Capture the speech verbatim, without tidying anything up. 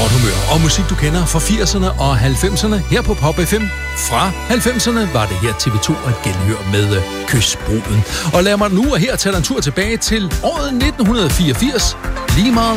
godt humør og musik, du kender fra firserne og halvfemserne her på Pop F M. Fra halvfemserne var det her T V to og et genhør med Kysbruden. Og lad mig nu og her tage en tur tilbage til året nitten fireogfirs. Lige meget